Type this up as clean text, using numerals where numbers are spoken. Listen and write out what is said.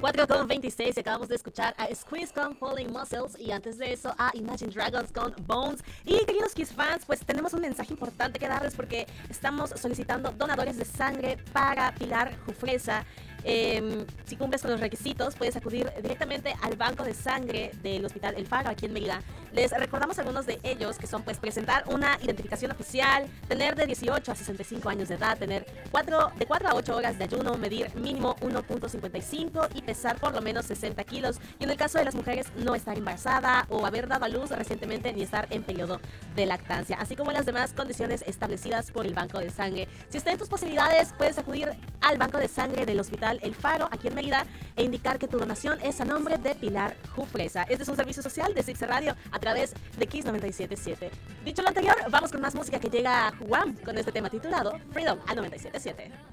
4:26 acabamos de escuchar a Squeeze con Falling Muscles y antes de eso a Imagine Dragons con Bones. Y queridos Kiss fans, pues tenemos un mensaje importante que darles porque estamos solicitando donadores de sangre para Pilar Jufresa. Si cumples con los requisitos, puedes acudir directamente al banco de sangre del Hospital El Faro aquí en Mérida. Les recordamos algunos de ellos que son pues presentar una identificación oficial, tener de 18 a 65 años de edad, tener de 4 a 8 horas de ayuno, medir mínimo 1.55 y pesar por lo menos 60 kilos. Y en el caso de las mujeres, no estar embarazada o haber dado a luz recientemente ni estar en periodo de lactancia, así como las demás condiciones establecidas por el banco de sangre. Si está en tus posibilidades, puedes acudir al banco de sangre del Hospital El Faro aquí en Mérida e indicar que tu donación es a nombre de Pilar Jufresa. Este es un servicio social de Six Radio a través de Kiss 97.7. Dicho lo anterior, vamos con más música que llega a Juan con este tema titulado Freedom al 97.7.